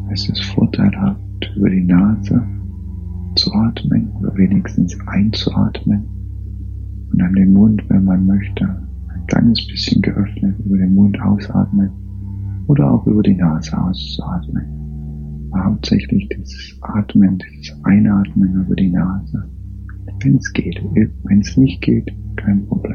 Es ist vorteilhaft, über die Nase zu atmen oder wenigstens einzuatmen und dann den Mund, wenn man möchte, ein kleines bisschen geöffnet über den Mund ausatmen oder auch über die Nase auszuatmen. Aber hauptsächlich dieses Atmen, dieses Einatmen über die Nase, wenn es geht. Wenn es nicht geht, kein Problem.